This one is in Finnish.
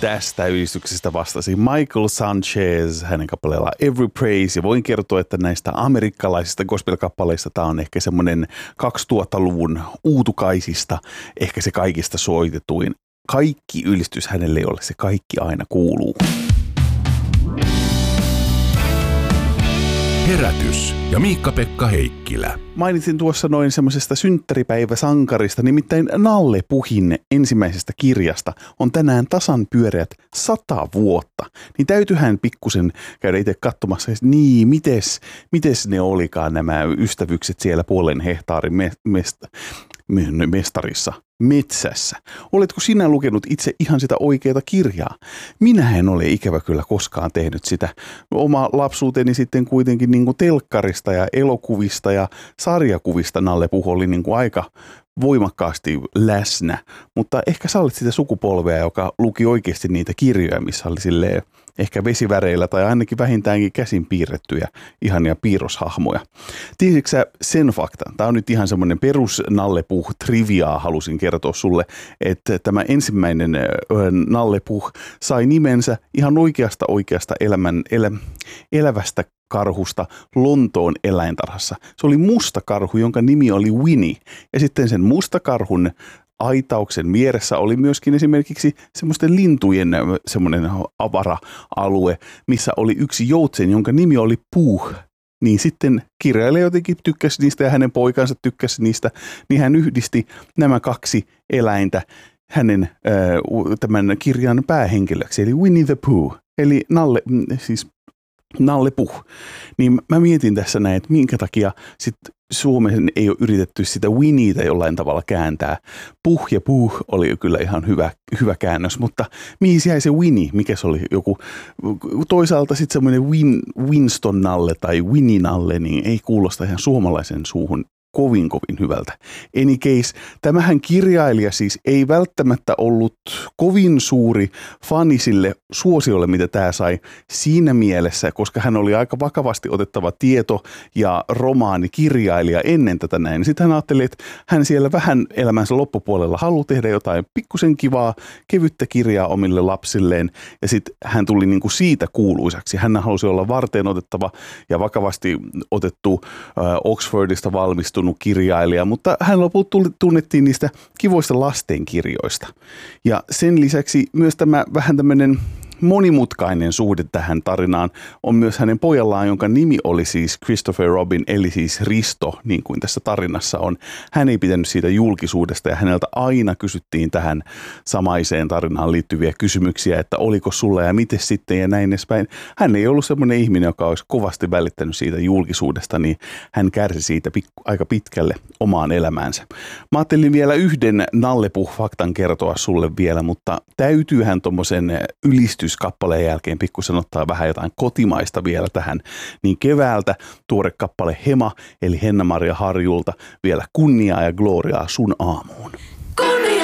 tästä ylistyksestä vastasi Michael Sanchez hänen kappaleellaan Every Praise. Ja voin kertoa, että näistä amerikkalaisista gospel-kappaleista tämä on ehkä semmoinen 2000-luvun uutukaisista, ehkä se kaikista soitetuin. Kaikki ylistys hänelle ei ole, se kaikki aina kuuluu. Herätys ja Miikka-Pekka Heikkilä. Mainitsin tuossa noin semmoisesta synttäripäiväsankarista, nimittäin Nalle Puhin ensimmäisestä kirjasta on tänään tasan pyöreät 100 vuotta. Niin täytyyhän pikkusen käydä itse katsomassa, että niin, mites ne olikaan nämä ystävykset siellä puolen hehtaarin mestarissa, metsässä. Oletko sinä lukenut itse ihan sitä oikeaa kirjaa? Minä en ole ikävä kyllä koskaan tehnyt sitä. Oma lapsuuteni sitten kuitenkin niin kuin telkkarista ja elokuvista ja sarjakuvista Nalle Puh oli niin kuin aika voimakkaasti läsnä, mutta ehkä sä olet sitä sukupolvea, joka luki oikeasti niitä kirjoja, missä oli silleen ehkä vesiväreillä tai ainakin vähintäänkin käsin piirrettyjä ihania piirroshahmoja. Tiesitkö sä sen faktan? Tämä on nyt ihan semmoinen perus Nalle Puh triviaa halusin kertoa sulle, että tämä ensimmäinen Nalle Puh sai nimensä ihan oikeasta elävästä karhusta Lontoon eläintarhassa. Se oli musta karhu, jonka nimi oli Winnie. Ja sitten sen mustakarhun aitauksen vieressä oli myöskin esimerkiksi semmoisten lintujen semmoinen avara-alue, missä oli yksi joutsen, jonka nimi oli Puh. Niin sitten kirjailija jotenkin tykkäsi niistä ja hänen poikansa tykkäsi niistä, niin hän yhdisti nämä kaksi eläintä hänen tämän kirjan päähenkilöksi, eli Winnie the Pooh, eli Nalle Puh. Niin mä mietin tässä näin, että minkä takia sitten Suomeen ei ole yritetty sitä Winniitä jollain tavalla kääntää. Puh ja Puh oli kyllä ihan hyvä käännös, mutta mihin jäi se Winnie? Mikä se oli joku? Toisaalta sitten semmoinen Winston Nalle tai Winnie Nalle, niin ei kuulosta ihan suomalaisen suuhun kovin hyvältä. Any case, tämähän kirjailija siis ei välttämättä ollut kovin suuri fani sille suosiolle, mitä tämä sai siinä mielessä, koska hän oli aika vakavasti otettava tieto- ja romaanikirjailija ennen tätä näin. Sitten hän ajatteli, että hän siellä vähän elämänsä loppupuolella haluaa tehdä jotain pikkusen kivaa, kevyttä kirjaa omille lapsilleen, ja sitten hän tuli niinku siitä kuuluisaksi. Hän halusi olla varteen otettava ja vakavasti otettu Oxfordista valmistunut kirjailija, mutta hän lopulta tunnettiin niistä kivoista lastenkirjoista. Ja sen lisäksi myös tämä vähän tämmöinen monimutkainen suhde tähän tarinaan on myös hänen pojallaan, jonka nimi oli siis Christopher Robin, eli siis Risto, niin kuin tässä tarinassa on. Hän ei pitänyt siitä julkisuudesta ja häneltä aina kysyttiin tähän samaiseen tarinaan liittyviä kysymyksiä, että oliko sulla ja miten sitten ja näin edespäin. Hän ei ollut semmoinen ihminen, joka olisi kovasti välittänyt siitä julkisuudesta, niin hän kärsi siitä aika pitkälle omaan elämäänsä. Mä ajattelin vielä yhden Nalle Puh-faktan kertoa sulle vielä, mutta täytyyhän tommosen ylistyskappaleen jälkeen pikkusen ottaa vähän jotain kotimaista vielä tähän, niin keväältä tuore kappale Hema, eli Henna-Maria Harjulta, vielä kunniaa ja gloriaa sun aamuun.